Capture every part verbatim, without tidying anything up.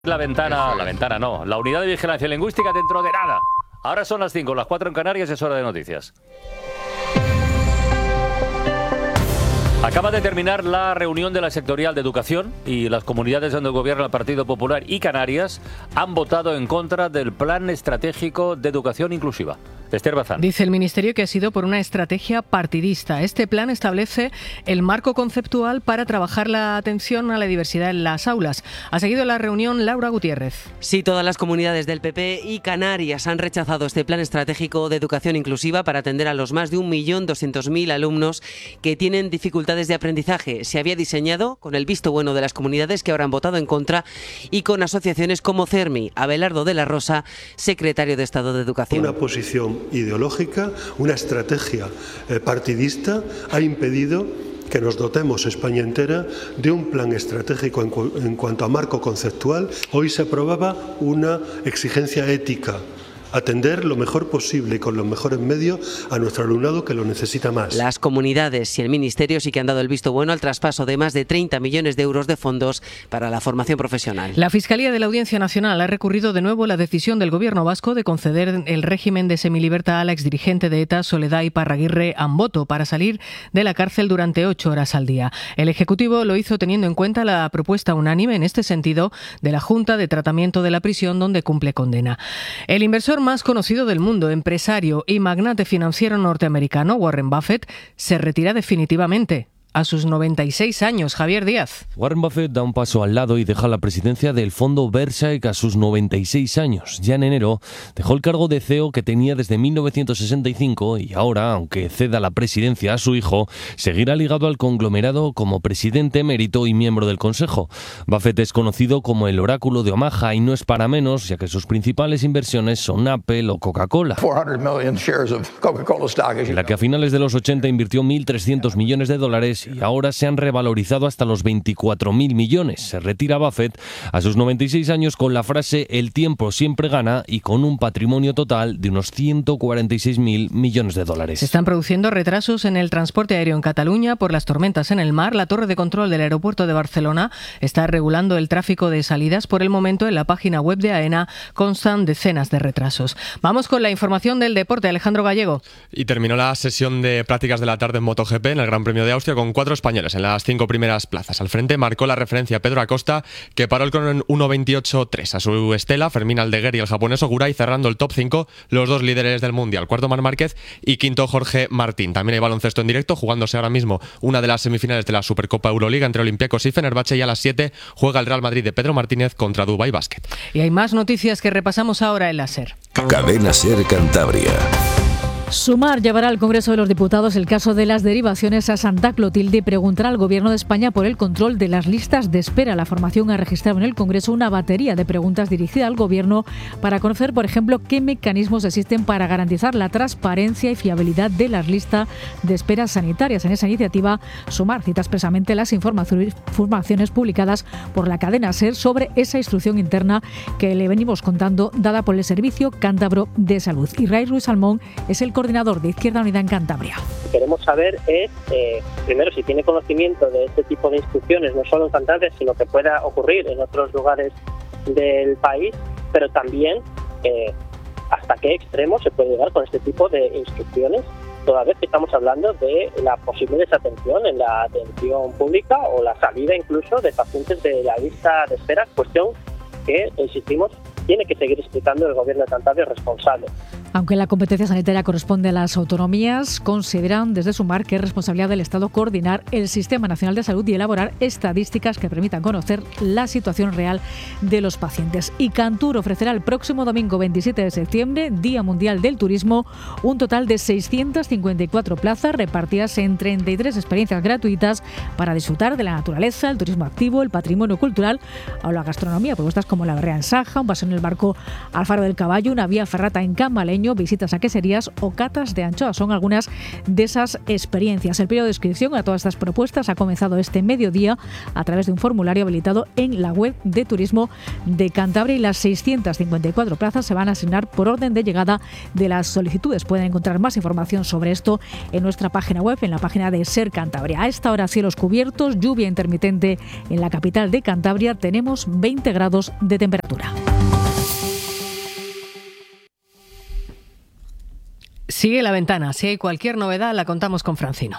La ventana, la ventana no, la unidad de vigilancia lingüística dentro de nada. Ahora son las cinco, las cuatro en Canarias, es hora de noticias. Acaba de terminar la reunión de la sectorial de educación y las comunidades donde gobierna el Partido Popular y Canarias han votado en contra del Plan Estratégico de Educación Inclusiva. Esther Bazán. Dice el Ministerio que ha sido por una estrategia partidista. Este plan establece el marco conceptual para trabajar la atención a la diversidad en las aulas. Ha seguido la reunión Laura Gutiérrez. Sí, todas las comunidades del P P y Canarias han rechazado este plan estratégico de educación inclusiva para atender a los más de un millón doscientos mil alumnos que tienen dificultades de aprendizaje. Se había diseñado con el visto bueno de las comunidades que ahora han votado en contra y con asociaciones como CERMI. Abelardo de la Rosa, secretario de Estado de Educación. Una posición ideológica, una estrategia eh, partidista ha impedido que nos dotemos España entera de un plan estratégico en, cu en cuanto a marco conceptual. Hoy se aprobaba una exigencia ética, atender lo mejor posible y con los mejores medios a nuestro alumnado que lo necesita más. Las comunidades y el Ministerio sí que han dado el visto bueno al traspaso de más de treinta millones de euros de fondos para la formación profesional. La Fiscalía de la Audiencia Nacional ha recurrido de nuevo la decisión del Gobierno vasco de conceder el régimen de semilibertad a la exdirigente de ETA, Soledad Iparraguirre Amboto, para salir de la cárcel durante ocho horas al día. El Ejecutivo lo hizo teniendo en cuenta la propuesta unánime en este sentido de la Junta de Tratamiento de la Prisión, donde cumple condena. El inversor más conocido del mundo, empresario y magnate financiero norteamericano, Warren Buffett, se retira definitivamente a sus noventa y seis años. Javier Díaz. Warren Buffett da un paso al lado y deja la presidencia del fondo Berkshire a sus noventa y seis años. Ya en enero dejó el cargo de C E O que tenía desde mil novecientos sesenta y cinco y ahora, aunque ceda la presidencia a su hijo, seguirá ligado al conglomerado como presidente emérito y miembro del consejo. Buffett es conocido como el oráculo de Omaha y no es para menos, ya que sus principales inversiones son Apple o Coca-Cola, en la que a finales de los ochenta invirtió mil trescientos millones de dólares y ahora se han revalorizado hasta los veinticuatro mil millones. Se retira Buffett a sus noventa y seis años con la frase "el tiempo siempre gana" y con un patrimonio total de unos ciento cuarenta y seis mil millones de dólares. Se están produciendo retrasos en el transporte aéreo en Cataluña por las tormentas en el mar. La torre de control del aeropuerto de Barcelona está regulando el tráfico de salidas. Por el momento, en la página web de AENA constan decenas de retrasos. Vamos con la información del deporte. Alejandro Gallego. Y terminó la sesión de prácticas de la tarde en MotoGP en el Gran Premio de Austria con cuatro españoles en las cinco primeras plazas. Al frente marcó la referencia Pedro Acosta, que paró el crono en uno veintiocho tres. A su estela, Fermín Aldeguer y el japonés Ogurai cerrando el top cinco, los dos líderes del Mundial. Cuarto, Marc Márquez y quinto, Jorge Martín. También hay baloncesto en directo, jugándose ahora mismo una de las semifinales de la Supercopa Euroliga entre Olympiacos y Fenerbahce, y a las siete juega el Real Madrid de Pedro Martínez contra Dubai Basket. Y hay más noticias que repasamos ahora en la SER. Cadena SER Cantabria. Sumar llevará al Congreso de los Diputados el caso de las derivaciones a Santa Clotilde y preguntará al Gobierno de España por el control de las listas de espera. La formación ha registrado en el Congreso una batería de preguntas dirigidas al Gobierno para conocer, por ejemplo, qué mecanismos existen para garantizar la transparencia y fiabilidad de las listas de espera sanitarias. En esa iniciativa, Sumar cita expresamente las informaciones publicadas por la cadena SER sobre esa instrucción interna que le venimos contando, dada por el Servicio Cántabro de Salud. Israel Ruiz Salmón es el coordinador de Izquierda Unida en Cantabria. Lo que queremos saber es, eh, primero, si tiene conocimiento de este tipo de instrucciones, no solo en Cantabria, sino que pueda ocurrir en otros lugares del país, pero también eh, hasta qué extremo se puede llegar con este tipo de instrucciones, toda vez que estamos hablando de la posible desatención en la atención pública o la salida incluso de pacientes de la lista de espera, cuestión que, insistimos, tiene que seguir explicando el Gobierno de Cantabria responsable. Aunque la competencia sanitaria corresponde a las autonomías, consideran desde Sumar que es responsabilidad del Estado coordinar el Sistema Nacional de Salud y elaborar estadísticas que permitan conocer la situación real de los pacientes. Y Cantur ofrecerá el próximo domingo veintisiete de septiembre, Día Mundial del Turismo, un total de seiscientas cincuenta y cuatro plazas repartidas en treinta y tres experiencias gratuitas para disfrutar de la naturaleza, el turismo activo, el patrimonio cultural o la gastronomía. Propuestas como la berrea en Saja, un paseo en el barco al Faro del Caballo, una vía ferrata en Camaleño pequeño, visitas a queserías o catas de anchoas. Son algunas de esas experiencias. El periodo de inscripción a todas estas propuestas ha comenzado este mediodía a través de un formulario habilitado en la web de Turismo de Cantabria, y las seiscientas cincuenta y cuatro plazas se van a asignar por orden de llegada de las solicitudes. Pueden encontrar más información sobre esto en nuestra página web, en la página de SER Cantabria. A esta hora cielos cubiertos, lluvia intermitente en la capital de Cantabria. Tenemos veinte grados de temperatura. Sigue La Ventana. Si hay cualquier novedad, la contamos con Francino.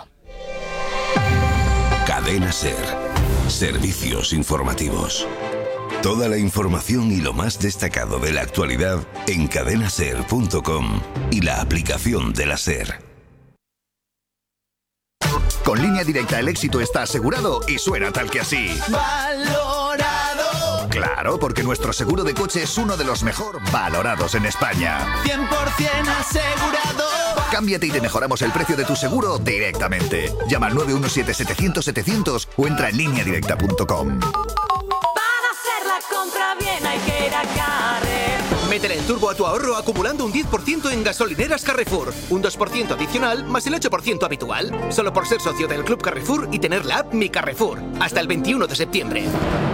Cadena SER. Servicios informativos. Toda la información y lo más destacado de la actualidad en cadena ser punto com y la aplicación de la SER. Con Línea Directa el éxito está asegurado y suena tal que así. ¡Valorado! Claro, porque nuestro seguro de coche es uno de los mejor valorados en España. cien por ciento asegurado. Cámbiate y te mejoramos el precio de tu seguro directamente. Llama al nueve uno siete setecientos setecientos o entra en línea directa punto com. Compra bien, hay que ir a Carrefour. Métele el turbo a tu ahorro acumulando un diez por ciento en gasolineras Carrefour. Un dos por ciento adicional más el ocho por ciento habitual. Solo por ser socio del Club Carrefour y tener la app Mi Carrefour. Hasta el veintiuno de septiembre.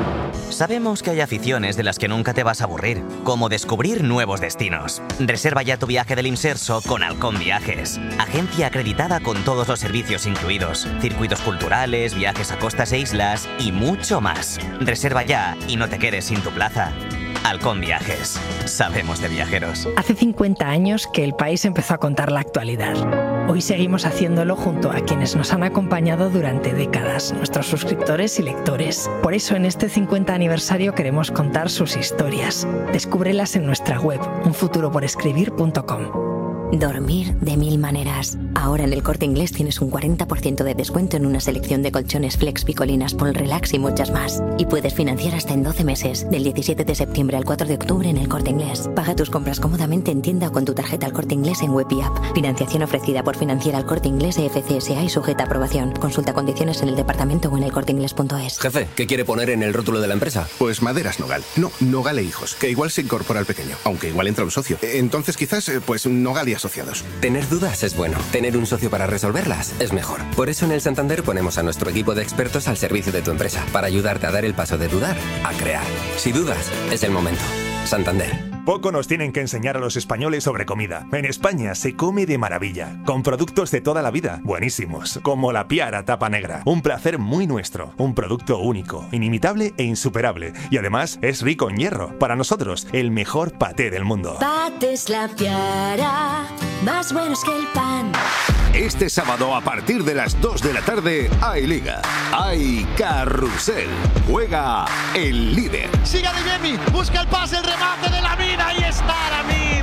Sabemos que hay aficiones de las que nunca te vas a aburrir, como descubrir nuevos destinos. Reserva ya tu viaje del Imserso con Halcón Viajes, agencia acreditada con todos los servicios incluidos, circuitos culturales, viajes a costas e islas y mucho más. Reserva ya y no te quedes sin tu plaza. Halcón Viajes. Sabemos de viajeros. Hace cincuenta años que el país empezó a contar la actualidad. Hoy seguimos haciéndolo junto a quienes nos han acompañado durante décadas, nuestros suscriptores y lectores. Por eso en este cincuenta aniversario queremos contar sus historias. Descúbrelas en nuestra web, un futuro por escribir punto com. Dormir de mil maneras. Ahora en El Corte Inglés tienes un cuarenta por ciento de descuento en una selección de colchones Flex, Picolinas, Pol Relax y muchas más. Y puedes financiar hasta en doce meses, del diecisiete de septiembre al cuatro de octubre en El Corte Inglés. Paga tus compras cómodamente en tienda o con tu tarjeta El Corte Inglés en web y app. Financiación ofrecida por Financiera El Corte Inglés E F C S A y sujeta a aprobación. Consulta condiciones en el departamento o en el corte inglés punto es. Jefe, ¿qué quiere poner en el rótulo de la empresa? Pues Maderas Nogal. No, Nogal e Hijos, que igual se incorpora al pequeño, aunque igual entra un socio. Entonces quizás, pues Nogal y Asociados. Tener dudas es bueno. Tener un socio para resolverlas es mejor. Por eso en el Santander ponemos a nuestro equipo de expertos al servicio de tu empresa, para ayudarte a dar el paso de dudar a crear. Si dudas, es el momento. Santander. Poco nos tienen que enseñar a los españoles sobre comida. En España se come de maravilla, con productos de toda la vida, buenísimos, como la Piara Tapa Negra. Un placer muy nuestro, un producto único, inimitable e insuperable. Y además es rico en hierro. Para nosotros, el mejor paté del mundo. Patés La Piara, más buenos que el pan. Este sábado a partir de las dos de la tarde hay Liga, hay Carrusel, juega el líder. Siga de Jimmy, busca el pase, el remate de Lamine, ahí está Lamine.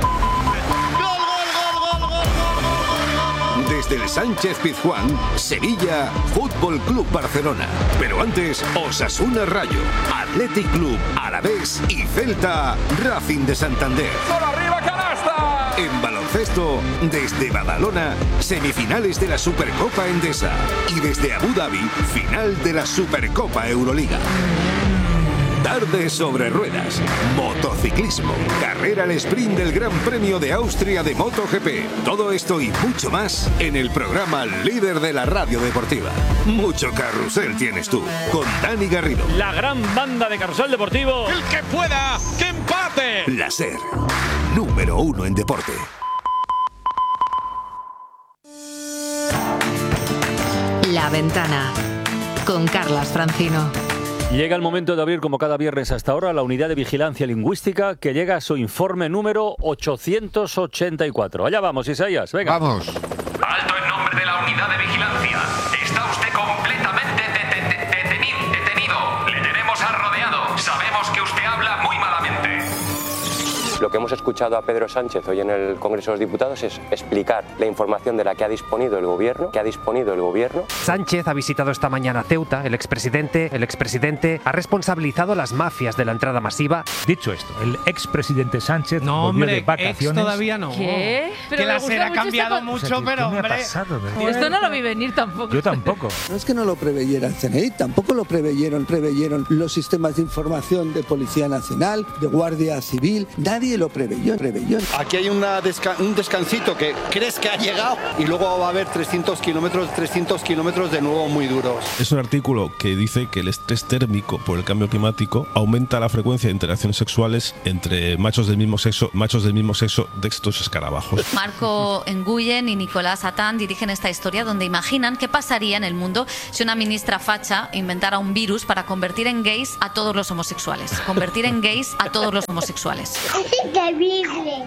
Gol, gol, gol, gol, gol, gol, gol. Desde el Sánchez Pizjuán, Sevilla, Fútbol Club Barcelona. Pero antes, Osasuna Rayo, Athletic Club Alavés y Celta Racing de Santander. ¡Solo arriba, canasta! En baloncesto, desde Badalona, semifinales de la Supercopa Endesa. Y desde Abu Dhabi, final de la Supercopa Euroliga. Tarde sobre ruedas, motociclismo, carrera al sprint del Gran Premio de Austria de MotoGP. Todo esto y mucho más en el programa líder de la radio deportiva. Mucho carrusel tienes tú, con Dani Garrido. La gran banda de Carrusel Deportivo. El que pueda, que empate. La SER, número uno en deporte. La Ventana, con Carlas Francino. Llega el momento de abrir, como cada viernes hasta ahora, la unidad de vigilancia lingüística, que llega a su informe número ochocientos ochenta y cuatro. Allá vamos, Isaías, venga. Vamos. Alto en nombre de la unidad de vigilancia. Está usted completamente de- de- de- detenido, detenido. Le tenemos arrodeado. Sabemos que usted habla muy malamente. Lo que hemos escuchado a Pedro Sánchez hoy en el Congreso de los Diputados es explicar la información de la que ha disponido el gobierno, que ha disponido el gobierno. Sánchez ha visitado esta mañana Ceuta. El expresidente, el expresidente ha responsabilizado a las mafias de la entrada masiva. Dicho esto, el expresidente Sánchez no, volvió hombre, de vacaciones. Ex todavía no. ¿Qué? Pero que me la gusta SER ha mucho cambiado esta... mucho, O sea, ¿qué- pero qué me ha hombre. pasado? Esto no lo vi venir tampoco. Yo tampoco. No es que no lo preveyera el C N I, tampoco lo preveyeron, preveyeron los sistemas de información de Policía Nacional, de Guardia Civil. Nadie nadie lo preveyó, preveyó. Aquí hay una desca- un descansito que crees que ha llegado y luego va a haber trescientos kilómetros, trescientos kilómetros de nuevo muy duros. Es un artículo que dice que el estrés térmico por el cambio climático aumenta la frecuencia de interacciones sexuales entre machos del mismo sexo, machos del mismo sexo de estos escarabajos. Marco Nguyen y Nicolás Atán dirigen esta historia donde imaginan qué pasaría en el mundo si una ministra facha inventara un virus para convertir en gays a todos los homosexuales. Convertir en gays a todos los homosexuales. Terrible.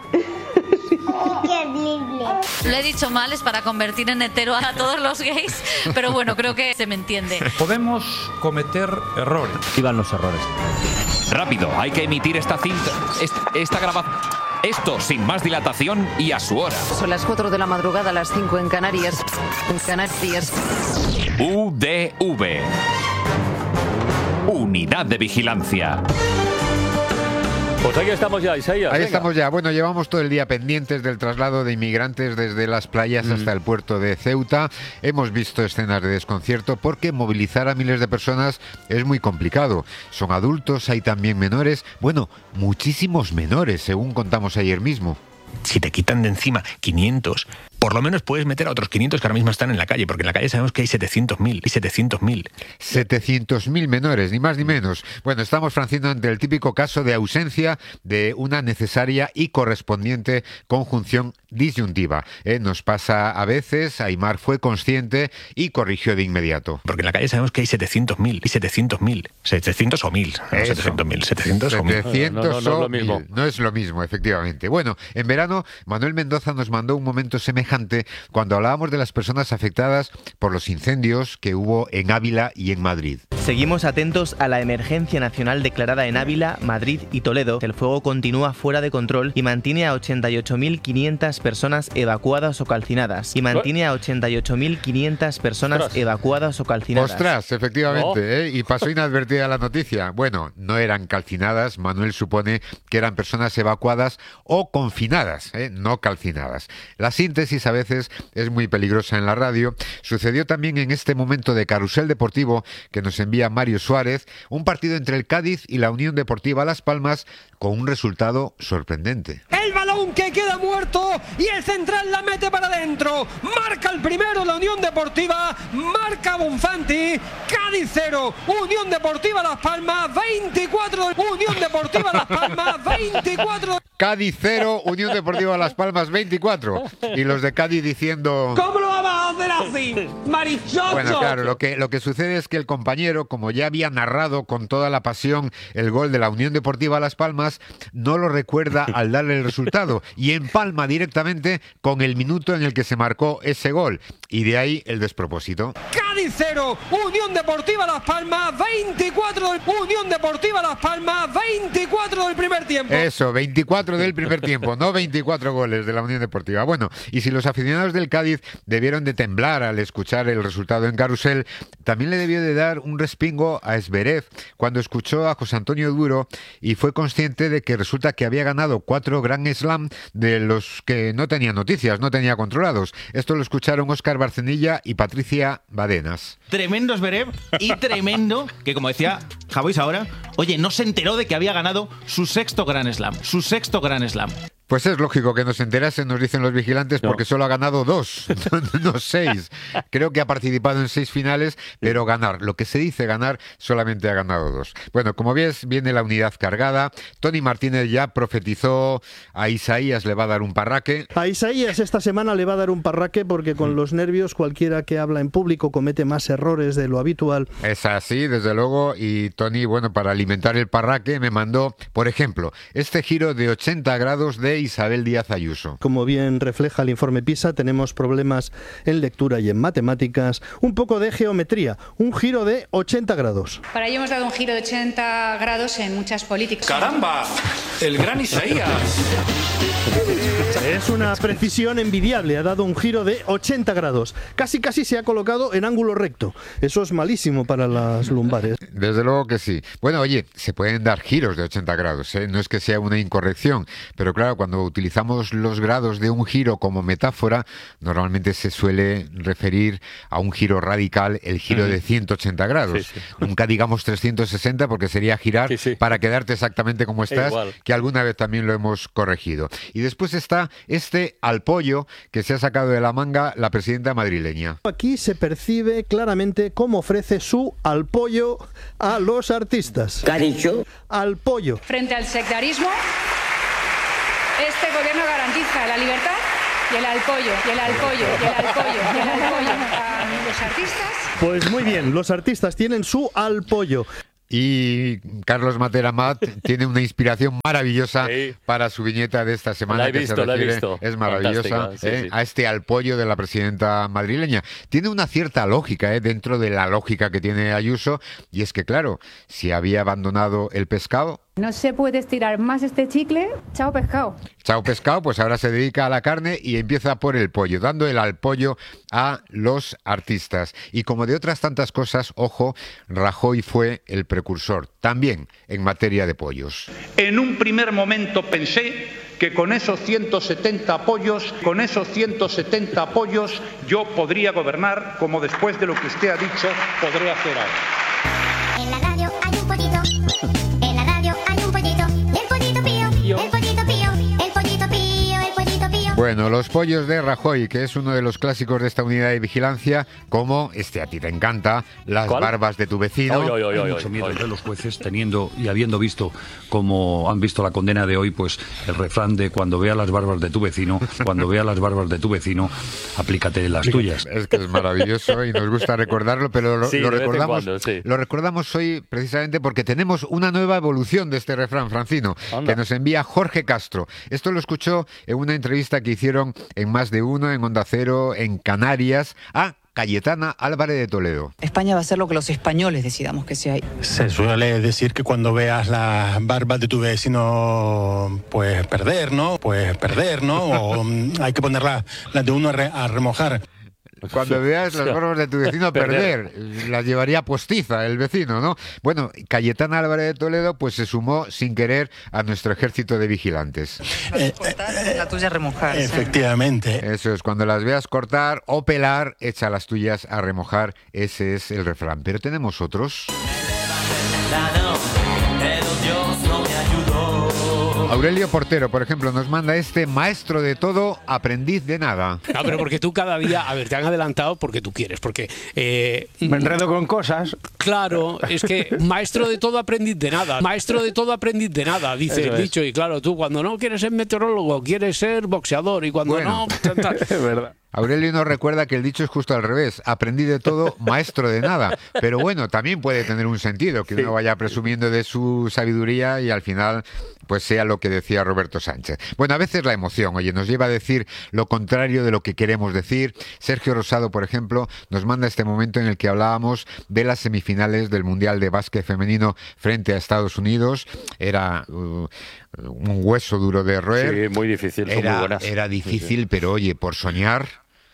Terrible. Lo he dicho mal, es para convertir en hetero a todos los gays, pero bueno, creo que se me entiende. Podemos cometer errores. Aquí van los errores. Rápido, hay que emitir esta cinta, esta, esta grabación. Esto sin más dilatación y a su hora. Son las cuatro de la madrugada, las cinco en Canarias. En Canarias. U D V. Unidad de Vigilancia. Pues aquí estamos ya, Isaías. Ahí venga. estamos ya. Bueno, llevamos todo el día pendientes del traslado de inmigrantes desde las playas mm. hasta el puerto de Ceuta. Hemos visto escenas de desconcierto porque movilizar a miles de personas es muy complicado. Son adultos, hay también menores. Bueno, muchísimos menores, según contamos ayer mismo. Si te quitan de encima quinientos, por lo menos puedes meter a otros quinientos que ahora mismo están en la calle, porque en la calle sabemos que hay setecientos mil y setecientos mil. setecientos mil menores, ni más ni menos. Bueno, estamos, Francino, ante el típico caso de ausencia de una necesaria y correspondiente conjunción disyuntiva. ¿Eh? Nos pasa a veces, Aymar fue consciente y corrigió de inmediato. Porque en la calle sabemos que hay setecientos mil y setecientos mil. setecientos o mil. No, setecientos mil. setecientos o mil. setecientos no, no, no, no, o es mil. No es lo mismo, efectivamente. Bueno, en verano, Manuel Mendoza nos mandó un momento semejante cuando hablábamos de las personas afectadas por los incendios que hubo en Ávila y en Madrid. Seguimos atentos a la emergencia nacional declarada en Ávila, Madrid y Toledo. El fuego continúa fuera de control y mantiene a ochenta y ocho mil quinientas personas evacuadas o calcinadas. Y mantiene a ochenta y ocho mil quinientas personas Ostras. evacuadas o calcinadas. Ostras, efectivamente, oh. ¿eh? Y pasó inadvertida la noticia. Bueno, no eran calcinadas, Manuel supone que eran personas evacuadas o confinadas, ¿eh? No calcinadas. La síntesis a veces es muy peligrosa en la radio. Sucedió también en este momento de carrusel deportivo que nos envía Mario Suárez, un partido entre el Cádiz y la Unión Deportiva Las Palmas con un resultado sorprendente. El balón que queda muerto y el central la mete para adentro. Marca el primero la Unión Deportiva, marca Bonfanti. Cádiz cero, Unión Deportiva Las Palmas veinticuatro. Unión Deportiva Las Palmas veinticuatro. Cádiz cero, Unión Deportiva Las Palmas veinticuatro. Y los de Cádiz diciendo... ¿Cómo lo vamos a hacer así? ¡Marichocho! Bueno, claro, lo que, lo que sucede es que el compañero, como ya había narrado con toda la pasión el gol de la Unión Deportiva Las Palmas, no lo recuerda al darle el resultado y empalma directamente con el minuto en el que se marcó ese gol. Y de ahí el despropósito. Cádiz cero, Unión Deportiva Las Palmas veinticuatro. Unión Deportiva Las Palmas veinticuatro del primer tiempo. Eso, veinticuatro del primer tiempo, no veinticuatro goles de la Unión Deportiva. Bueno, y si los aficionados del Cádiz debieron de temblar al escuchar el resultado en carrusel, también le debió de dar un respingo a Esberev cuando escuchó a José Antonio Duro y fue consciente de que resulta que había ganado cuatro Grand Slam de los que no tenía noticias, no tenía controlados. Esto lo escucharon Óscar Barcenilla y Patricia Badenas. Tremendo Esberev y tremendo que, como decía Javois ahora, oye, no se enteró de que había ganado su sexto Grand Slam, su sexto Grand Slam. Pues es lógico que nos enterase, nos dicen los vigilantes, porque no. solo ha ganado dos, no seis. Creo que ha participado en seis finales, pero ganar, lo que se dice ganar, solamente ha ganado dos. Bueno, como ves, viene la unidad cargada. Tony Martínez ya profetizó, a Isaías le va a dar un parraque. A Isaías esta semana le va a dar un parraque porque con los nervios cualquiera que habla en público comete más errores de lo habitual. Es así, desde luego, y Tony, bueno, para alimentar el parraque me mandó, por ejemplo, este giro de ochenta grados de Isabel Díaz Ayuso. Como bien refleja el informe PISA, tenemos problemas en lectura y en matemáticas, un poco de geometría, un giro de ochenta grados. Para ello hemos dado un giro de ochenta grados en muchas políticas. ¡Caramba! ¡El gran Isaías! Es una precisión envidiable, ha dado un giro de ochenta grados. Casi casi se ha colocado en ángulo recto. Eso es malísimo para las lumbares. Desde luego que sí. Bueno, oye, se pueden dar giros de ochenta grados, ¿eh? No es que sea una incorrección, pero claro, cuando utilizamos los grados de un giro como metáfora, normalmente se suele referir a un giro radical, el giro de ciento ochenta grados. Sí, sí. Nunca digamos trescientos sesenta porque sería girar sí, sí. para quedarte exactamente como estás, igual. Que que alguna vez también lo hemos corregido. Y después está este al pollo que se ha sacado de la manga la presidenta madrileña. Aquí se percibe claramente cómo ofrece su al pollo a los artistas. ¿Qué ha dicho? Al pollo. Frente al sectarismo, este gobierno garantiza la libertad y el alpoyo, y el alpoyo, y el alpoyo, y el alpoyo a los artistas. Pues muy bien, los artistas tienen su al pollo. Y Carlos Matera Mat tiene una inspiración maravillosa sí. para su viñeta de esta semana. La he visto, que se la he refiere, visto. Es maravillosa, sí, ¿eh? sí. a este al pollo de la presidenta madrileña. Tiene una cierta lógica, ¿eh? dentro de la lógica que tiene Ayuso, y es que claro, si había abandonado el pescado, No se puede estirar más este chicle. Chao pescado. Chao pescado, pues ahora se dedica a la carne y empieza por el pollo, dando el al pollo a los artistas. Y como de otras tantas cosas, ojo, Rajoy fue el precursor también en materia de pollos. En un primer momento pensé que con esos ciento setenta apoyos, con esos ciento setenta apoyos, yo podría gobernar como después de lo que usted ha dicho, podré hacer ahora. En la radio hay un pollito. En la radio hay un pollito. Y el pollito pío. El pollito pío. El pollito pío. El pollito pío. Bueno, los pollos de Rajoy, que es uno de los clásicos de esta unidad de vigilancia, como este a ti te encanta, las ¿Cuál? barbas de tu vecino. Oy, oy, oy, oy, Hay mucho miedo entre los jueces, teniendo y habiendo visto, como han visto la condena de hoy, pues el refrán de cuando vea las barbas de tu vecino, cuando vea las barbas de tu vecino, aplícate las tuyas. Es que es maravilloso y nos gusta recordarlo, pero lo, Sí, lo de vez en recordamos, cuando, sí. lo recordamos hoy precisamente porque tenemos una nueva evolución de este refrán, Francino, Anda. que nos envía Jorge Castro. Esto lo escuchó en una entrevista que hicieron en Más de Uno, en Onda Cero, en Canarias, a Cayetana Álvarez de Toledo. España va a ser lo que los españoles decidamos que sea. Se suele decir que cuando veas las barbas de tu vecino, pues perder, ¿no? Pues perder, ¿no? O mm, hay que poner las, las de uno a, re, a remojar. Cuando veas las barbas de tu vecino perder, las llevaría postiza el vecino, ¿no? Bueno, Cayetana Álvarez de Toledo pues se sumó sin querer a nuestro ejército de vigilantes. Eh, eh, la tuya a remojar. Efectivamente. Eso es, cuando las veas cortar o pelar, echa las tuyas a remojar. Ese es el refrán. Pero tenemos otros. Aurelio Portero, por ejemplo, nos manda este: maestro de todo, aprendiz de nada. No, pero porque tú cada día, a ver, te han adelantado porque tú quieres, porque... Eh, Me enredo con cosas. Claro, es que maestro de todo, aprendiz de nada. Maestro de todo, aprendiz de nada, dice Eso el es. dicho. Y claro, tú cuando no quieres ser meteorólogo, quieres ser boxeador. Y cuando Bueno. no... Es verdad. Aurelio nos recuerda que el dicho es justo al revés: aprendí de todo, maestro de nada. Pero bueno, también puede tener un sentido que uno vaya presumiendo de su sabiduría y al final pues sea lo que decía Roberto Sánchez. Bueno, a veces la emoción, oye, nos lleva a decir lo contrario de lo que queremos decir. Sergio Rosado, por ejemplo, nos manda este momento en el que hablábamos de las semifinales del Mundial de Básquet Femenino frente a Estados Unidos. Era uh, un hueso duro de roer. Sí, muy difícil, son Era, muy buenas. era difícil, Sí, sí. pero oye, por soñar...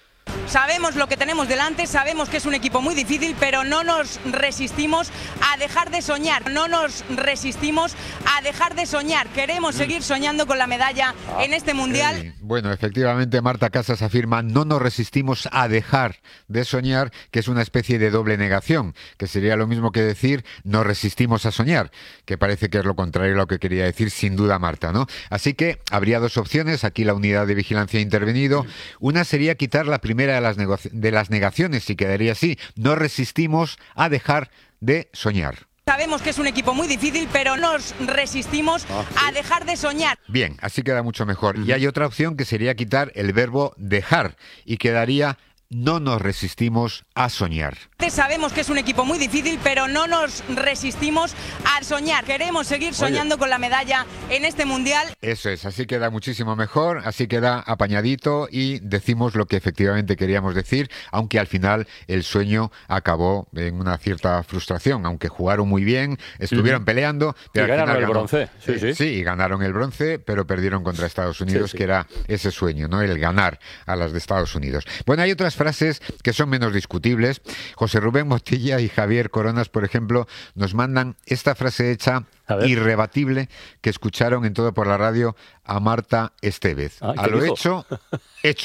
Sabemos lo que tenemos delante, sabemos que es un equipo muy difícil, pero no nos resistimos a dejar de soñar. No nos resistimos a dejar de soñar. Queremos seguir soñando con la medalla en este Mundial. Eh, bueno, efectivamente, Marta Casas afirma: no nos resistimos a dejar de soñar, que es una especie de doble negación, que sería lo mismo que decir nos resistimos a soñar, que parece que es lo contrario a lo que quería decir sin duda Marta, ¿no? Así que habría dos opciones, aquí la unidad de vigilancia ha intervenido. Una sería quitar la primera de las, negoci- de las negaciones y quedaría así: no resistimos a dejar de soñar. Sabemos que es un equipo muy difícil, pero nos resistimos a dejar de soñar. Bien, así queda mucho mejor. Y hay otra opción que sería quitar el verbo dejar y quedaría: no nos resistimos a soñar. Sabemos que es un equipo muy difícil, pero no nos resistimos a soñar. Queremos seguir soñando Oye. con la medalla en este Mundial. Eso es, así queda muchísimo mejor, así queda apañadito y decimos lo que efectivamente queríamos decir, aunque al final el sueño acabó en una cierta frustración, aunque jugaron muy bien, estuvieron Ujú. peleando, pero Y al ganaron final el ganó. bronce, sí, Eh, sí. y ganaron el bronce, pero perdieron contra Estados Unidos, Sí, sí. que era ese sueño, ¿no? El ganar a las de Estados Unidos. Bueno, hay otras frases que son menos discutibles. José Rubén Montilla y Javier Coronas, por ejemplo, nos mandan esta frase hecha irrebatible que escucharon en Todo por la Radio a Marta Estevez. Ah, a ¿qué lo dijo? hecho, hecho.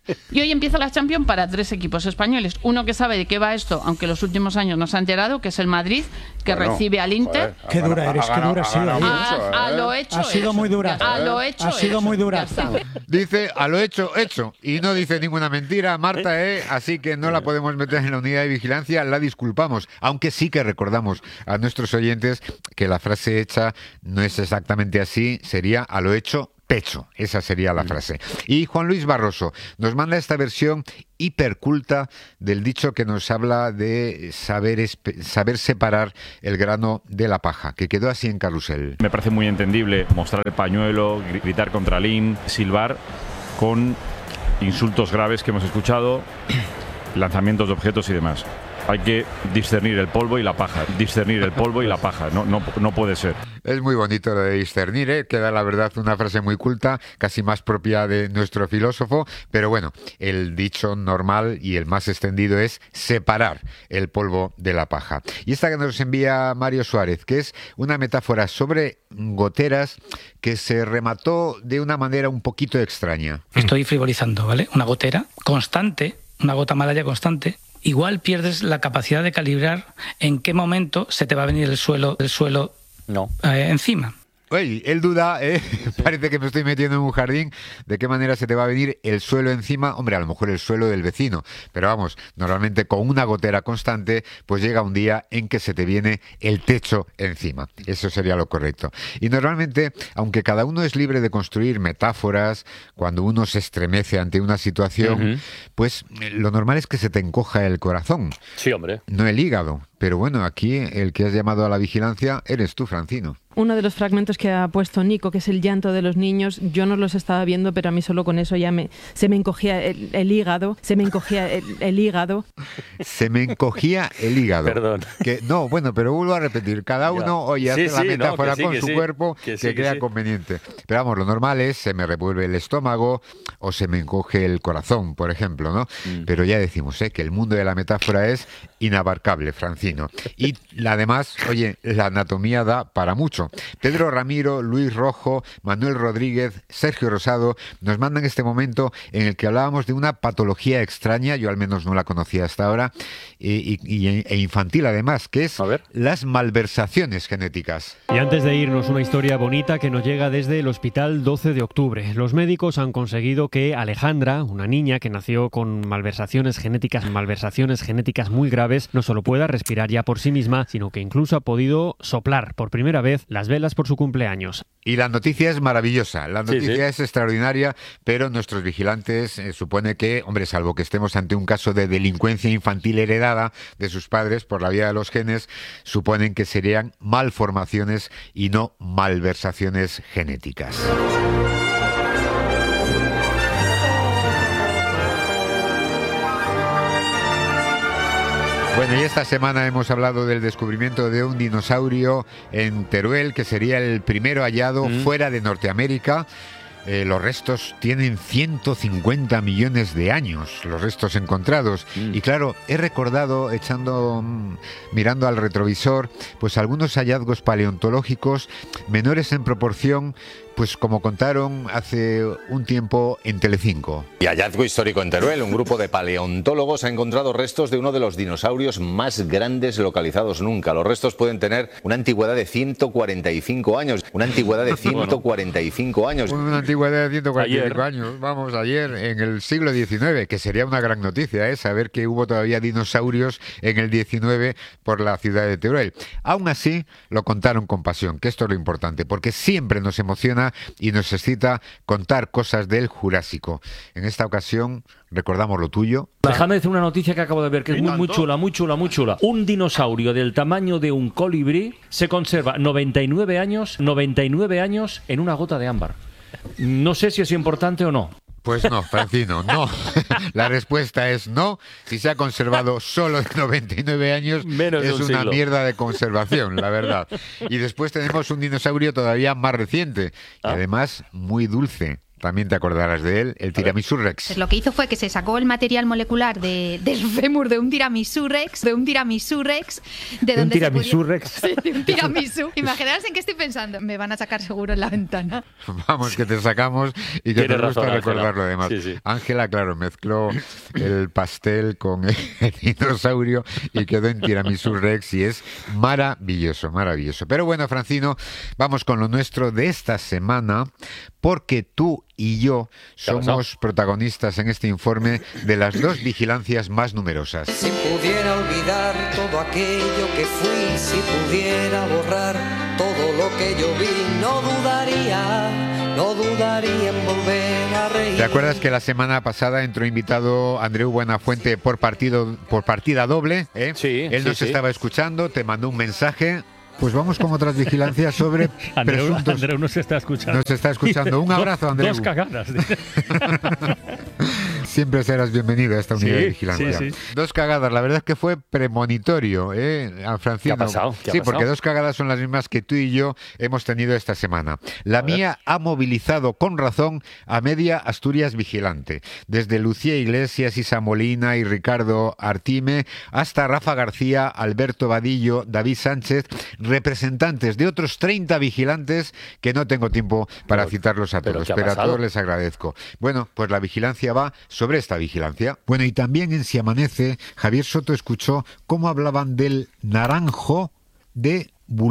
Y hoy empieza la Champions para tres equipos españoles. Uno que sabe de qué va esto, aunque los últimos años no se ha enterado, que es el Madrid, que Bueno, recibe al Inter. joder, Qué dura eres, qué dura ha sido. A, mucho, a ¿eh? lo hecho Ha sido hecho. muy dura. A lo hecho Ha sido hecho. muy dura. Ya está. Dice a lo hecho, hecho. Y no dice ninguna mentira, Marta, ¿eh? Así que no la podemos meter en la unidad de vigilancia, la disculpamos. Aunque sí que recordamos a nuestros oyentes que la frase hecha no es exactamente así, sería a lo hecho, pecho. Esa sería la frase. Y Juan Luis Barroso nos manda esta versión hiperculta del dicho que nos habla de saber, espe- saber separar el grano de la paja, que quedó así en Carrusel. Me parece muy entendible mostrar el pañuelo, gri- gritar contra Lin, silbar con insultos graves que hemos escuchado, lanzamientos de objetos y demás. Hay que discernir el polvo y la paja, discernir el polvo y la paja, no, no, no puede ser. Es muy bonito lo de discernir, ¿eh? Queda la verdad una frase muy culta, casi más propia de nuestro filósofo, pero bueno, el dicho normal y el más extendido es separar el polvo de la paja. Y esta que nos envía Mario Suárez, que es una metáfora sobre goteras que se remató de una manera un poquito extraña. Estoy frivolizando, ¿vale? Una gotera constante, una gota malaya constante. Igual pierdes la capacidad de calibrar en qué momento se te va a venir el suelo, el suelo no. eh, encima. Oye, él duda, ¿eh? Parece que me estoy metiendo en un jardín. ¿De qué manera se te va a venir el suelo encima? Hombre, a lo mejor el suelo del vecino. Pero vamos, normalmente con una gotera constante, pues llega un día en que se te viene el techo encima. Eso sería lo correcto. Y normalmente, aunque cada uno es libre de construir metáforas, cuando uno se estremece ante una situación, uh-huh. pues lo normal es que se te encoja el corazón. Sí, hombre. No el hígado. Pero bueno, aquí el que has llamado a la vigilancia eres tú, Francino. Uno de los fragmentos que ha puesto Nico, que es el llanto de los niños, yo no los estaba viendo, pero a mí solo con eso ya me se me encogía el, el hígado, se me encogía el, el hígado. Se me encogía el hígado. Perdón. Que, no, bueno, pero vuelvo a repetir, cada uno oye, hace sí, la sí, metáfora no, que sí, con que su sí, cuerpo que que, sí, que crea sí. conveniente. Pero vamos, lo normal es se me revuelve el estómago o se me encoge el corazón, por ejemplo, ¿no? Mm. Pero ya decimos, ¿eh? que el mundo de la metáfora es inabarcable, Francino. Y la además, oye, la anatomía da para mucho. Pedro Ramiro, Luis Rojo, Manuel Rodríguez, Sergio Rosado nos mandan este momento en el que hablábamos de una patología extraña, yo al menos no la conocía hasta ahora, y, y, e infantil además, que es las malversaciones genéticas. Y antes de irnos, una historia bonita que nos llega desde el Hospital doce de octubre. Los médicos han conseguido que Alejandra, una niña que nació con malversaciones genéticas, malversaciones genéticas muy graves, no solo pueda respirar ya por sí misma, sino que incluso ha podido soplar por primera vez las velas por su cumpleaños. Y la noticia es maravillosa, la noticia sí, sí. es extraordinaria, pero nuestros vigilantes eh, supone que, hombre, salvo que estemos ante un caso de delincuencia infantil heredada de sus padres por la vía de los genes, suponen que serían malformaciones y no malversaciones genéticas. Bueno, y esta semana hemos hablado del descubrimiento de un dinosaurio en Teruel, que sería el primero hallado mm. fuera de Norteamérica. Eh, los restos tienen ciento cincuenta millones de años, los restos encontrados. Mm. Y claro, he recordado, echando, mirando al retrovisor, pues algunos hallazgos paleontológicos menores en proporción, pues como contaron hace un tiempo en Telecinco. Y hallazgo histórico en Teruel, un grupo de paleontólogos ha encontrado restos de uno de los dinosaurios más grandes localizados nunca. Los restos pueden tener una antigüedad de ciento cuarenta y cinco años. Una antigüedad de ciento cuarenta y cinco años. Una antigüedad de ciento cuarenta y cinco ayer. años, vamos, ayer, en el siglo diecinueve, que sería una gran noticia, ¿eh? Saber que hubo todavía dinosaurios en el diecinueve por la ciudad de Teruel. Aún así, lo contaron con pasión, que esto es lo importante, porque siempre nos emociona y nos excita contar cosas del Jurásico. En esta ocasión recordamos lo tuyo. Déjame decir una noticia que acabo de ver, que es muy, muy chula, muy chula, muy chula. Un dinosaurio del tamaño de un colibrí se conserva noventa y nueve años, noventa y nueve años en una gota de ámbar. No sé si es importante o no. Pues no, Francino, no. La respuesta es no. Si se ha conservado solo de noventa y nueve años, menos es de un una siglo. mierda de conservación, la verdad. Y después tenemos un dinosaurio todavía más reciente y ¿Ah? además muy dulce. también te acordarás de él, el tiramisú Rex. Pues lo que hizo fue que se sacó el material molecular de, del fémur de un tiramisú Rex, de un tiramisú Rex, de, ¿De un donde se tiramisú podía- Rex? Sí, de un tiramisú. Imaginaos en qué estoy pensando. Me van a sacar seguro en la ventana. Vamos, que te sacamos y que Tienes te gusta razón, recordar Ángela. lo demás. Sí, sí. Ángela, claro, mezcló el pastel con el dinosaurio y quedó en tiramisú Rex y es maravilloso, maravilloso. Pero bueno, Francino, vamos con lo nuestro de esta semana, porque tú y yo ¿Qué ha pasado? somos protagonistas en este informe de las dos vigilancias más numerosas. Si pudiera olvidar todo aquello que fui, si pudiera borrar todo lo que yo vi, no dudaría, no dudaría en volver a reír. ¿Te acuerdas que la semana pasada entró invitado Andreu Buenafuente por partido por partida doble? ¿eh? Sí, Él sí, nos sí. estaba escuchando, te mandó un mensaje. Pues vamos con otras vigilancias sobre Andreu, presuntos... Andreu nos está escuchando. Nos está escuchando. Un abrazo, Andreu. Dos cagadas. Siempre serás bienvenido a esta unidad Sí, de vigilancia. sí, sí. Dos cagadas, la verdad es que fue premonitorio, ¿eh, a Francino? ¿Qué ha pasado? ¿Qué ha sí, pasado? porque dos cagadas son las mismas que tú y yo hemos tenido esta semana. La mía ha movilizado con razón a media Asturias vigilante, desde Lucía Iglesias, Isa Molina y Ricardo Artime, hasta Rafa García, Alberto Vadillo, David Sánchez, representantes de otros treinta vigilantes que no tengo tiempo para Pero- citarlos a ¿pero todos, qué ha pero a pasado? todos les agradezco. Bueno, pues la vigilancia va sobre esta vigilancia. Bueno, y también en Si Amanece, Javier Soto escuchó cómo hablaban del naranjo de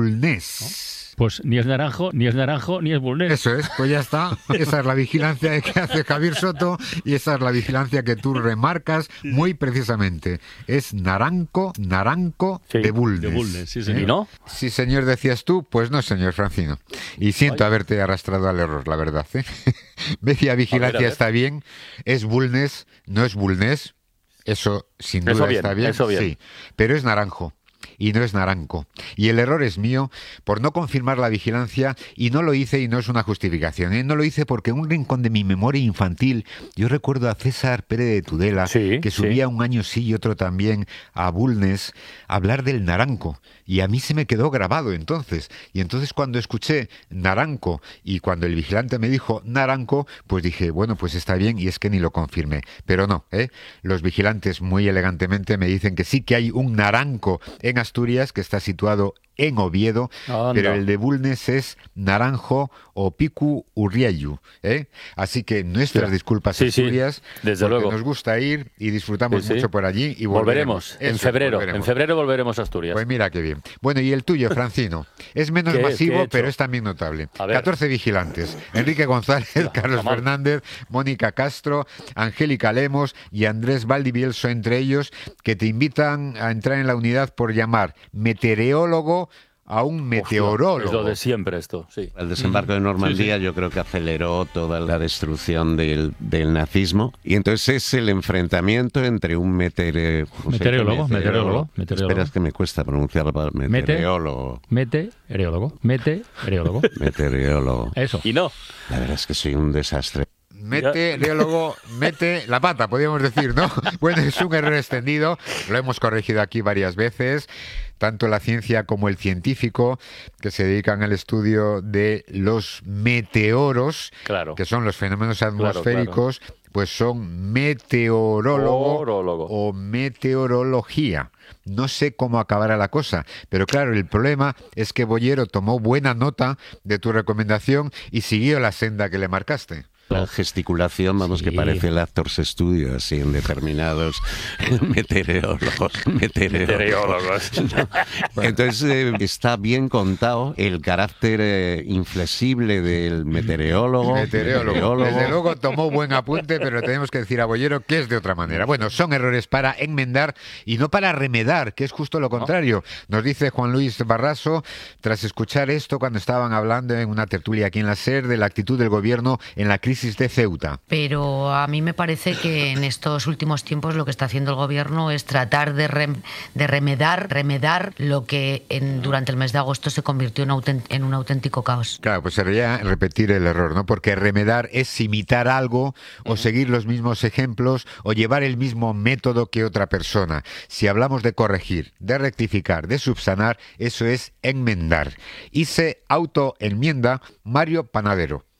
Bulnes. Pues ni es naranjo, ni es naranjo, ni es bulnes. Eso es, pues ya está. Esa es la vigilancia que hace Javier Soto y esa es la vigilancia que tú remarcas muy precisamente. Es naranco, naranco Sí, de Bulnes. de Bulnes, sí, ¿Eh? señor. ¿Y no? Sí, señor, decías tú, pues no, señor Francino. Y siento haberte arrastrado al error, la verdad. ¿eh? Media vigilancia A ver, a ver. está bien, es Bulnes, no es Bulnes, eso sin duda Eso bien, está bien, eso bien. sí, pero es naranjo. Y no es naranco. Y el error es mío por no confirmar la vigilancia y no lo hice y no es una justificación. ¿eh? No lo hice porque en un rincón de mi memoria infantil yo recuerdo a César Pérez de Tudela Sí, que sí. subía un año sí y otro también a Bulnes a hablar del naranco. Y a mí se me quedó grabado entonces. Y entonces cuando escuché naranco y cuando el vigilante me dijo naranco, pues dije, bueno, pues está bien y es que ni lo confirmé. Pero no, ¿eh? Los vigilantes muy elegantemente me dicen que sí que hay un naranco en Asturias que está situado en Oviedo, Anda. pero el de Bulnes es naranjo o picu urriayu, ¿eh? Así que nuestras Mira, disculpas sí, sí, Asturias, desde porque luego. nos gusta ir y disfrutamos Sí, sí. mucho por allí y Volveremos, volveremos. en Eso es, febrero. volveremos. En febrero volveremos a Asturias. Pues mira qué bien. Bueno, y el tuyo, Francino, es menos ¿Qué es? ¿Qué he masivo, hecho? pero es también notable. A ver. catorce vigilantes. Enrique González, Carlos está mal. Fernández, Mónica Castro, Angélica Lemos y Andrés Valdivielso, entre ellos, que te invitan a entrar en la unidad por llamar meteorólogo a un meteorólogo. Es lo de siempre esto, sí. El desembarco de Normandía yo creo que aceleró toda la destrucción del, del nazismo y entonces es el enfrentamiento entre un meteore- ¿cómo se dice? Meteorólogo, meteorólogo, meteorólogo. Espera, es que me cuesta pronunciar la palabra. Mete. Meteorólogo. Mete, ereólogo. Mete, ereólogo. Meteorólogo. Eso. Y no. La verdad es que soy un desastre. Meteorólogo mete la pata, podríamos decir, ¿no? Bueno, es un error extendido, lo hemos corregido aquí varias veces, tanto la ciencia como el científico, que se dedican al estudio de los meteoros, Claro. que son los fenómenos Claro, atmosféricos, pues son meteorólogo Orólogo. o meteorología. No sé cómo acabará la cosa, pero claro, el problema es que Bollero tomó buena nota de tu recomendación y siguió la senda que le marcaste. La gesticulación, vamos, Sí. que parece el Actors Studio, así en determinados meteorólogos. Meteorólogos. No. Entonces, eh, está bien contado el carácter eh, inflexible del meteorólogo. Meteorólogo. Desde luego tomó buen apunte, pero tenemos que decir a Bollero que es de otra manera. Bueno, son errores para enmendar y no para remedar, que es justo lo contrario. Nos dice Juan Luis Barraso, tras escuchar esto cuando estaban hablando en una tertulia aquí en la SER de la actitud del gobierno en la crisis de Ceuta. Pero a mí me parece que en estos últimos tiempos lo que está haciendo el gobierno es tratar de, rem, de remedar, remedar lo que en, durante el mes de agosto se convirtió en, autent, en un auténtico caos. Claro, pues sería repetir el error, ¿no? Porque remedar es imitar algo o seguir los mismos ejemplos o llevar el mismo método que otra persona. Si hablamos de corregir, de rectificar, de subsanar, eso es enmendar. Y se autoenmienda Mario Panadero.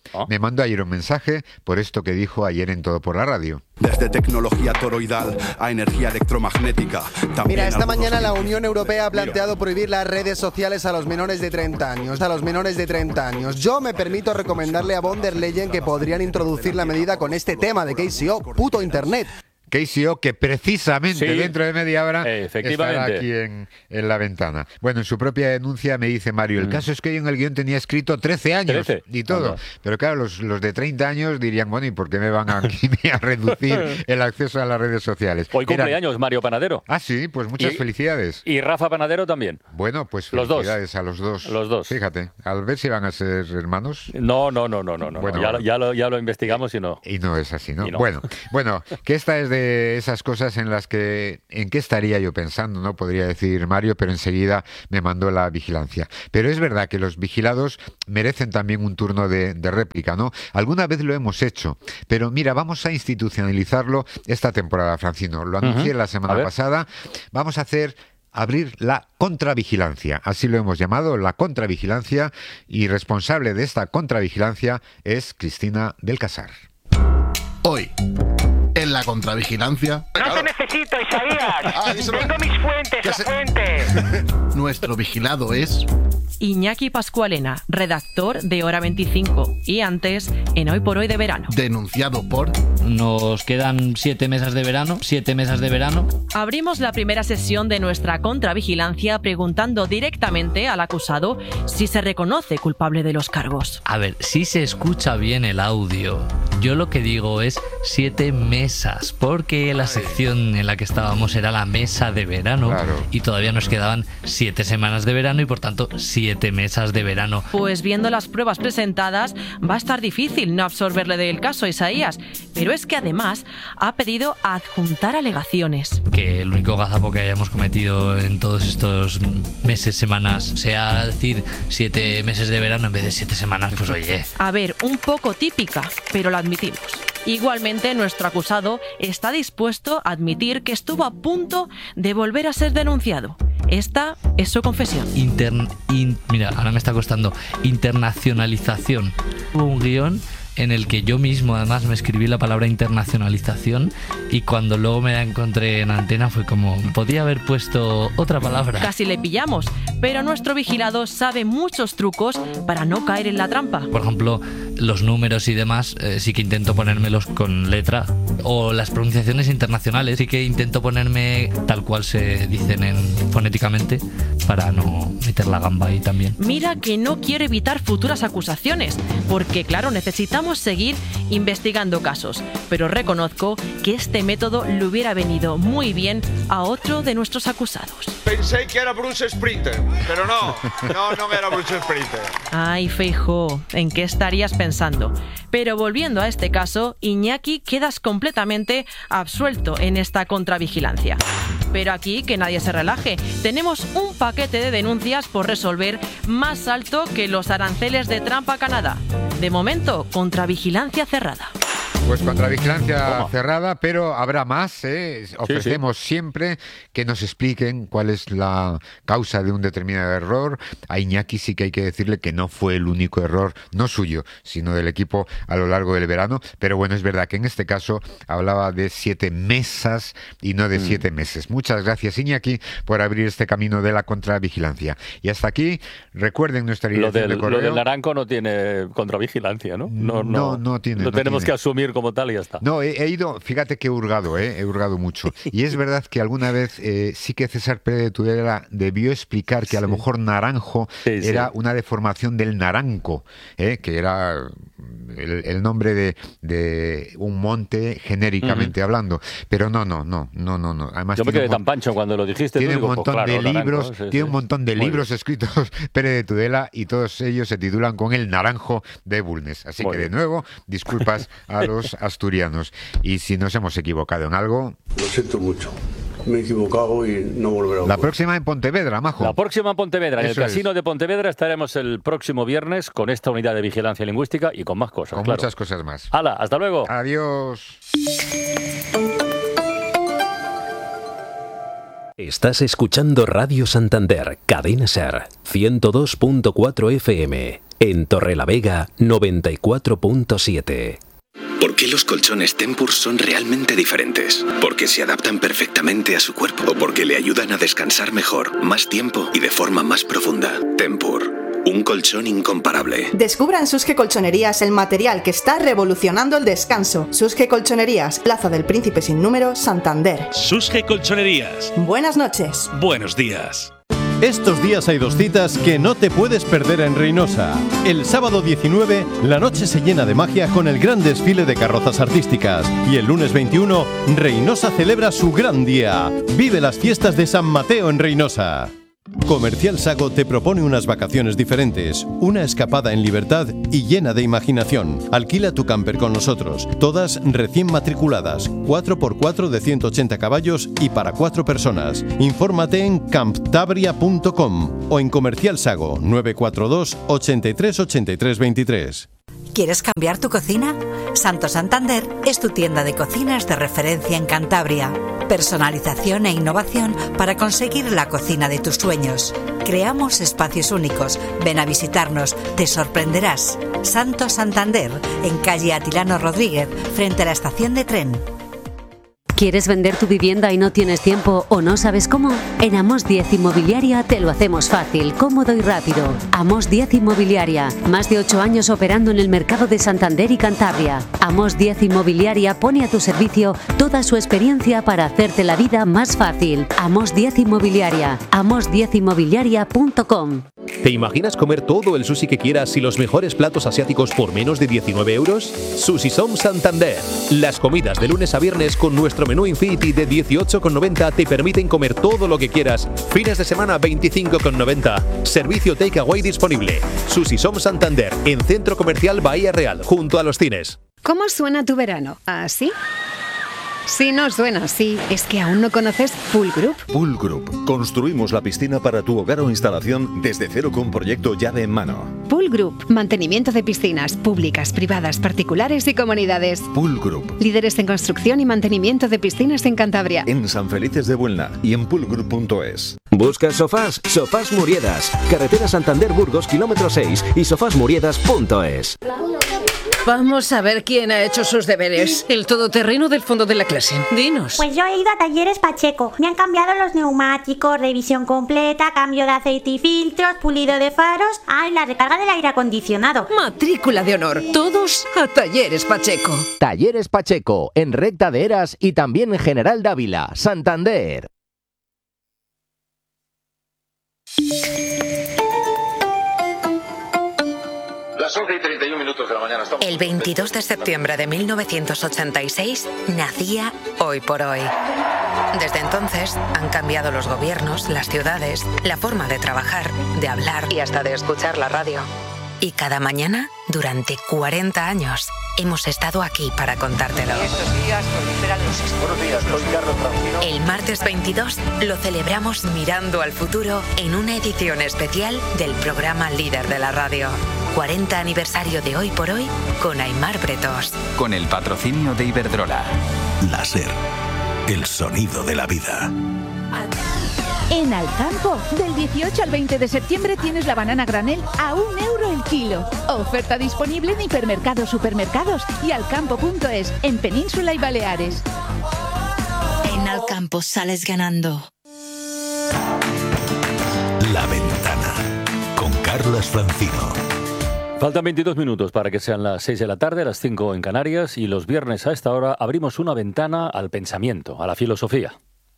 ¿Ah? Me mandó ayer un mensaje por esto que dijo ayer en Todo por la Radio. Desde tecnología toroidal a energía electromagnética. Mira, esta mañana la Unión Europea ha planteado prohibir las redes sociales a los menores de treinta años. A los menores de treinta años. Yo me permito recomendarle a von der Leyen que podrían introducir la medida con este tema de K C O, puto Internet. K C O, que precisamente Sí, dentro de media hora efectivamente. estará aquí en, en la ventana. Bueno, en su propia denuncia me dice Mario, el Mm. caso es que yo en el guión tenía escrito trece años trece. y todo. Anda. Pero claro, los, los de treinta años dirían, bueno, ¿y por qué me van aquí a reducir el acceso a las redes sociales? Hoy Eran- cumpleaños Mario Panadero. Ah, sí, pues muchas Y- felicidades. Y Rafa Panadero también. Bueno, pues Los dos. felicidades a los dos. Los dos. Fíjate, al ver si van a ser hermanos. No, no, no, no, no. no. Bueno, ya, bueno. lo, ya, lo, ya lo investigamos y no. Y no es así, ¿no? Y no. Bueno, bueno, que esta es de esas cosas en las que, ¿en qué estaría yo pensando? No podría decir Mario, pero enseguida me mandó la vigilancia. Pero es verdad que los vigilados merecen también un turno de, de réplica, ¿no? Alguna vez lo hemos hecho, pero mira, vamos a institucionalizarlo esta temporada, Francino. Lo anuncié Ujú. la A semana ver. pasada. Vamos a hacer... abrir la contravigilancia, así lo hemos llamado, la contravigilancia, y responsable de esta contravigilancia es Cristina del Casar. Hoy, en la contravigilancia... No te necesito, Isaías. Ah, díselo. Tengo mis fuentes, Ya la sé. fuente. Nuestro vigilado es... Iñaki Pascualena, redactor de Hora veinticinco y antes en Hoy por Hoy de Verano. Denunciado por... Nos quedan siete mesas de verano, siete mesas de verano. Abrimos la primera sesión de nuestra contravigilancia preguntando directamente al acusado si se reconoce culpable de los cargos. A ver, si se escucha bien el audio, yo lo que digo es siete mesas, porque la sección en la que estábamos era la mesa de verano Claro. y todavía nos quedaban siete semanas de verano y por tanto siete mesas de verano. Pues viendo las pruebas presentadas, va a estar difícil no absorberle del caso a Isaías, pero es que además ha pedido adjuntar alegaciones. Que el único gazapo que hayamos cometido en todos estos meses, semanas, sea decir siete meses de verano en vez de siete semanas, pues oye. A ver, un poco típica, pero la admitimos. Igualmente, nuestro acusado está dispuesto a admitir que estuvo a punto de volver a ser denunciado. Esta es su confesión. Intern, in- mira, ahora me está costando. Internacionalización. Hubo un guión en el que yo mismo además me escribí la palabra internacionalización y cuando luego me la encontré en antena fue como, podía haber puesto otra palabra. Casi le pillamos, pero nuestro vigilado sabe muchos trucos para no caer en la trampa. Por ejemplo, los números y demás eh, sí que intento ponérmelos con letra. O las pronunciaciones internacionales sí que intento ponerme tal cual se dicen en, fonéticamente para no meter la gamba ahí también. Mira que no quiero evitar futuras acusaciones, porque claro, necesitamos seguir investigando casos, pero reconozco que este método le hubiera venido muy bien a otro de nuestros acusados. Pensé que era Bruce Sprinter, pero no, no, no era Bruce Sprinter. Ay, Feijóo, ¿en qué estarías pensando? Pero volviendo a este caso, Iñaki, quedas completamente absuelto en esta contravigilancia. Pero aquí que nadie se relaje. Tenemos un paquete de denuncias por resolver más alto que los aranceles de Trump a Canadá. De momento, contravigilancia cerrada. Pues contravigilancia Toma. cerrada, pero habrá más, ¿eh? Ofrecemos siempre que nos expliquen cuál es la causa de un determinado error. A Iñaki sí que hay que decirle que no fue el único error, no suyo, sino del equipo a lo largo del verano. Pero bueno, es verdad que en este caso hablaba de siete mesas y no de Mm. siete meses. Muchas gracias, Iñaki, por abrir este camino de la contravigilancia. Y hasta aquí, recuerden nuestra Lo dirección del, de lo correo. del naranco no tiene contravigilancia, ¿no? No, No, no tiene, Lo no tenemos tiene. que asumir como tal y ya está. No, he, he ido, fíjate que he hurgado, ¿eh? he hurgado mucho. Y es verdad que alguna vez eh, sí que César Pérez de Tudela debió explicar que a lo mejor naranjo Sí, sí. era una deformación del naranco, ¿eh? que era el, el nombre de, de un monte genéricamente hablando. Pero no, no, no, no, no, no. Además Yo me tiene quedé un tan mon- pancho cuando lo dijiste. tiene tú, un digo, montón pues claro, de naranco, libros, sí, tiene sí. un montón de Muy libros bien. escritos Pérez de Tudela y todos ellos se titulan con el naranjo de Bulnes. Así Muy que de bien. nuevo, disculpas a los asturianos. Y si nos hemos equivocado en algo, Lo siento mucho. Me he equivocado y no volverá a la ocurrir. próxima en Pontevedra, Majo. La próxima en Pontevedra, en el Eso es. Casino de Pontevedra estaremos el próximo viernes con esta unidad de vigilancia lingüística y con más cosas. Con claro. muchas cosas más. ¡Hala! ¡Hasta luego! Adiós. Estás escuchando Radio Santander, Cadena Ser, ciento dos punto cuatro F M. En Torrelavega, noventa y cuatro punto siete. ¿Por qué los colchones Tempur son realmente diferentes? Porque se adaptan perfectamente a su cuerpo o porque le ayudan a descansar mejor, más tiempo y de forma más profunda. Tempur, un colchón incomparable. Descubra en Susge Colchonerías el material que está revolucionando el descanso. Susge Colchonerías, Plaza del Príncipe sin número, Santander. Susge Colchonerías. Buenas noches. Buenos días. Estos días hay dos citas que no te puedes perder en Reinosa. El sábado diecinueve, la noche se llena de magia con el gran desfile de carrozas artísticas. Y el lunes veintiuno, Reinosa celebra su gran día. Vive las fiestas de San Mateo en Reinosa. Comercial Sago te propone unas vacaciones diferentes, una escapada en libertad y llena de imaginación. Alquila tu camper con nosotros, todas recién matriculadas, cuatro por cuatro de ciento ochenta caballos y para cuatro personas. Infórmate en camptabria punto com o en Comercial Sago nueve cuatro dos, ochenta y tres, ochenta y tres, veintitrés. ¿Quieres cambiar tu cocina? Santo Santander es tu tienda de cocinas de referencia en Cantabria. Personalización e innovación para conseguir la cocina de tus sueños. Creamos espacios únicos. Ven a visitarnos, te sorprenderás. Santo Santander, en calle Atilano Rodríguez, frente a la estación de tren. ¿Quieres vender tu vivienda y no tienes tiempo o no sabes cómo? En Amos diez Inmobiliaria te lo hacemos fácil, cómodo y rápido. Amos diez Inmobiliaria, más de ocho años operando en el mercado de Santander y Cantabria. Amos diez Inmobiliaria pone a tu servicio toda su experiencia para hacerte la vida más fácil. Amos diez Inmobiliaria, amos diez inmobiliaria punto com. ¿Te imaginas comer todo el sushi que quieras y los mejores platos asiáticos por menos de diecinueve euros? Sushi Som Santander. Las comidas de lunes a viernes con nuestro menú Infinity de dieciocho con noventa te permiten comer todo lo que quieras. Fines de semana veinticinco con noventa. Servicio takeaway disponible. Sushi Som Santander, en Centro Comercial Bahía Real, junto a los cines. ¿Cómo suena tu verano? ¿Así? Si no suena así, es que aún no conoces Pool Group. Pool Group. Construimos la piscina para tu hogar o instalación desde cero con proyecto llave en mano. Pool Group. Mantenimiento de piscinas públicas, privadas, particulares y comunidades. Pool Group. Líderes en construcción y mantenimiento de piscinas en Cantabria. En San Felices de Buelna y en poolgroup punto es. ¿Buscas sofás? Sofás Muriedas. Carretera Santander Burgos, kilómetro seis y sofás muriedas punto es. Vamos a ver quién ha hecho sus deberes. El todoterreno del fondo de la clase. Dinos. Pues yo he ido a Talleres Pacheco. Me han cambiado los neumáticos, revisión completa, cambio de aceite y filtros, pulido de faros. Ah, y la recarga del aire acondicionado. Matrícula de honor. Todos a Talleres Pacheco. Talleres Pacheco, en Recta de Eras y también en General Dávila, Santander. Las once y treinta y un minutos de la mañana. Estamos... El veintidós de septiembre de mil novecientos ochenta y seis nacía Hoy por Hoy. Desde entonces han cambiado los gobiernos, las ciudades, la forma de trabajar, de hablar y hasta de escuchar la radio. Y cada mañana, durante cuarenta años, hemos estado aquí para contártelo. Estos días proliferan los... Buenos días, soy Carlos Francino. El martes veintidós lo celebramos mirando al futuro en una edición especial del programa líder de la radio. cuarenta aniversario de Hoy por Hoy con Aimar Bretos. Con el patrocinio de Iberdrola. La Ser, el sonido de la vida. En Alcampo, del dieciocho al veinte de septiembre tienes la banana granel a un euro el kilo. Oferta disponible en hipermercados, supermercados y alcampo punto es, en Península y Baleares. En Alcampo sales ganando. La Ventana, con Carlas Francino. Faltan veintidós minutos para que sean las seis de la tarde, las cinco en Canarias, y los viernes a esta hora abrimos una ventana al pensamiento, a la filosofía.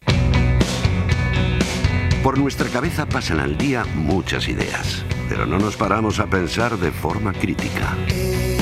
Por nuestra cabeza pasan al día muchas ideas, pero no nos paramos a pensar de forma crítica.